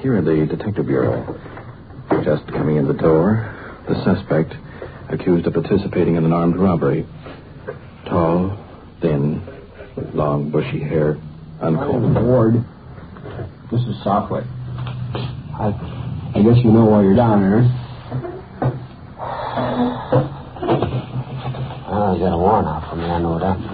Here at the Detective Bureau. Just coming in the door, the suspect accused of participating in an armed robbery. Tall, thin, with long, bushy hair, uncombed. Ward, this is Softway. I guess you know why you're down here. Well, you got a warrant out for me, I know that.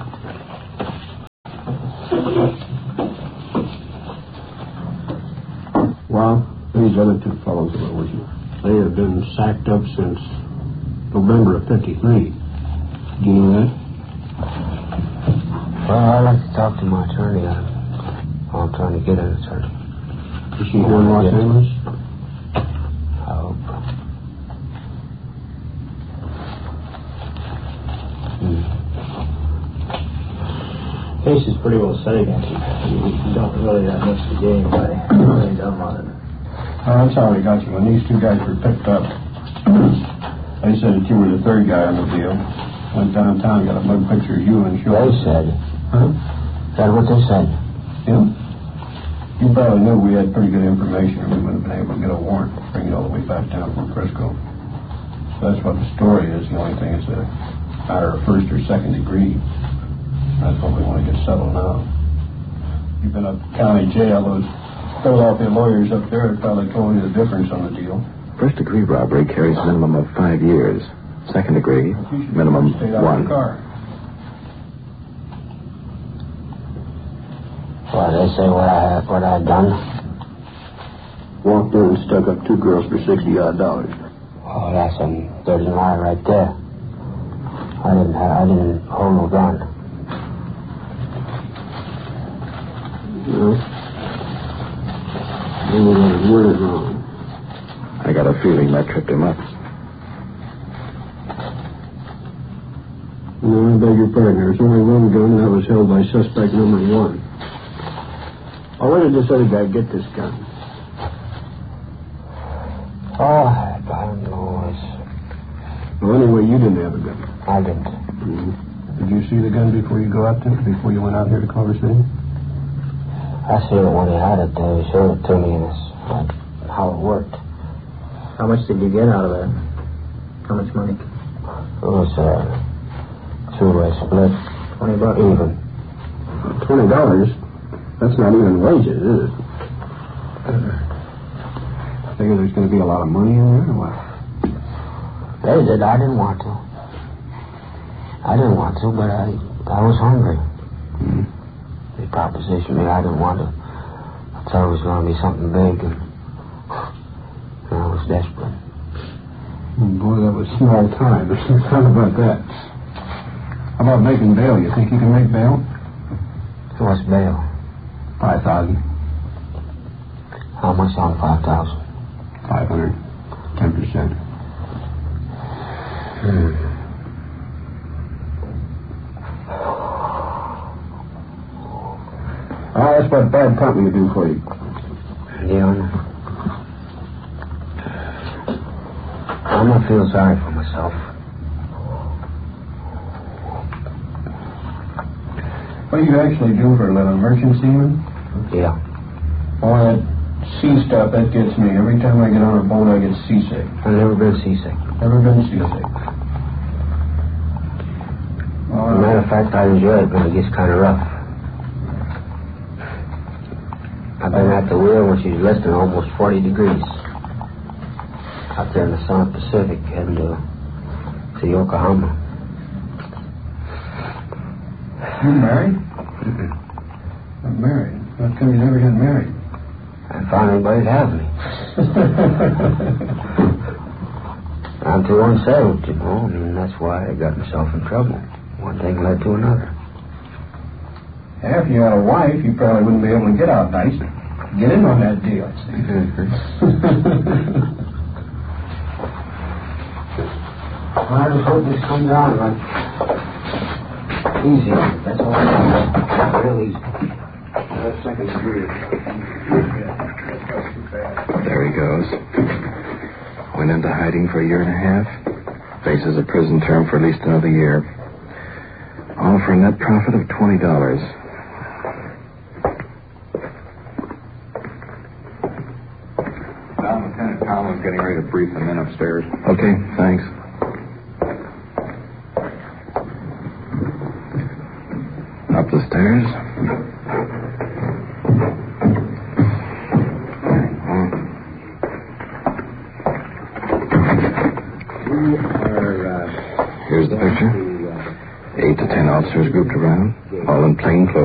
Well, these other two fellows that were with you, they have been sacked up since November of 53. Do you know that? Well, I'd like to talk to my attorney. I'm trying to get an attorney. Is she here in Los Angeles? I hope. Case is pretty well set against you. You don't really have much to gain by laying down on it. Oh, that's how we got you. When these two guys were picked up, they said that you were the third guy on the deal. Went downtown, got a big picture of you and Short. They said. Huh? Is that what they said? Yeah. You probably knew we had pretty good information, or we wouldn't have been able to get a warrant to bring it all the way back down from Frisco. So that's what the story is. The only thing is a matter of first or second degree. That's what we want to get settled now. You've been up county jail. Those Philadelphia lawyers up there have probably told you the difference on the deal. First degree robbery carries a minimum of 5 years. Second degree, minimum 1. Well, they say what I done. Walked in and stuck up two girls for $60-odd. Oh, that's a dirty lie right there. I didn't hold no gun. No. Maybe they worded wrong. I got a feeling that tripped him up. No, I beg your pardon. There's only one gun, and that was held by suspect number 1. Oh, where did this other guy get this gun? Oh, I don't know. Well, anyway, you didn't have a gun. I didn't. Mm-hmm. Did you see the gun before you before you went out here to Culver City? I see it when he had it. He showed it to me, and it's like how it worked. How much did you get out of that? How much money? It was a two-way split. $20 even. $20? That's not even wages, is it? I figure there's going to be a lot of money in there, or what? They did. I didn't want to. But I was hungry. Mm-hmm. They propositioned me. I didn't want to. I thought it was going to be something big, and I was desperate. Boy, that was small time. How about that? How about making bail? You think you can make bail? So what's bail? 5,000. How much on 5,000? 500. 10%. Oh, that's what bad company will do for you. Yeah. I'm going to feel sorry for myself. What do you actually do for a living? Merchant seaman? Yeah. Oh, that sea stuff, that gets me. Every time I get on a boat, I get seasick. I've never been seasick. Never been seasick. As a matter of fact, I enjoy it, but it gets kind of rough. I've been at the wheel, which is less than almost 40 degrees. Out there in the South Pacific, heading to Yokohama. You married? Mm-mm. I'm married. How come you never got married? I found anybody to have me. I'm too unsettled, you know. I mean, that's why I got myself in trouble. One thing led to another. Yeah, if you had a wife, you probably wouldn't be able to get out nice. Get in on that deal, see. Well, I just hope this comes out like easy. That's all. Real easy. That's second degree. There he goes. Went into hiding for a year and a half. Faces a prison term for at least another year. All for a net profit of $20. Colin's getting ready to brief the men upstairs. Okay, thanks. Up the stairs. Here's the picture. 8 to 10 officers grouped around, all in plain clothes.